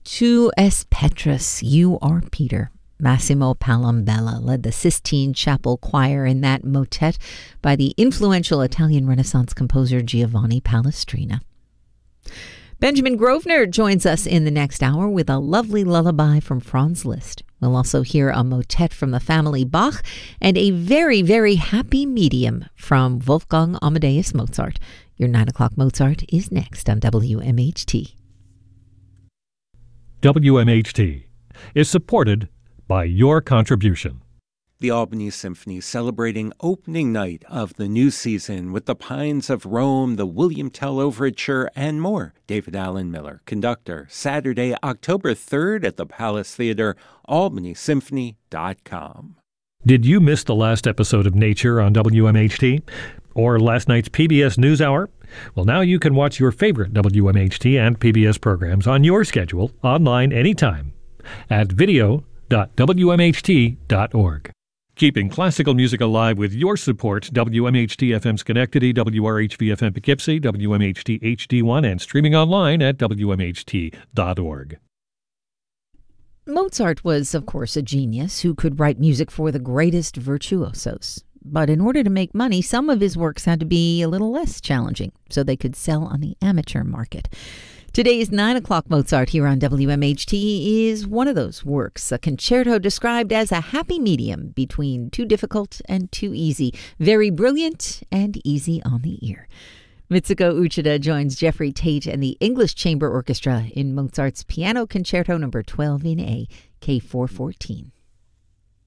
Tu es Petrus, you are Peter. Massimo Palambella led the Sistine Chapel Choir in that motet by the influential Italian Renaissance composer Giovanni Palestrina. Benjamin Grosvenor joins us in the next hour with a lovely lullaby from Franz Liszt. We'll also hear a motet from the family Bach and a very, very happy medium from Wolfgang Amadeus Mozart. Your 9 o'clock Mozart is next on WMHT. WMHT is supported by your contribution. The Albany Symphony celebrating opening night of the new season with the Pines of Rome, the William Tell Overture, and more. David Allen Miller, conductor, Saturday, October 3rd at the Palace Theater, albanysymphony.com. Did you miss the last episode of Nature on WMHT? Or last night's PBS NewsHour? Well, now you can watch your favorite WMHT and PBS programs on your schedule, online anytime, at video.wmht.org. Keeping classical music alive with your support, WMHT-FM Schenectady, WRHV-FM Poughkeepsie, WMHT HD1, and streaming online at WMHT.org. Mozart was, of course, a genius who could write music for the greatest virtuosos. But in order to make money, some of his works had to be a little less challenging, so they could sell on the amateur market. Today's 9 o'clock Mozart here on WMHT is one of those works, a concerto described as a happy medium between too difficult and too easy, very brilliant and easy on the ear. Mitsuko Uchida joins Jeffrey Tate and the English Chamber Orchestra in Mozart's Piano Concerto No. 12 in A, K414.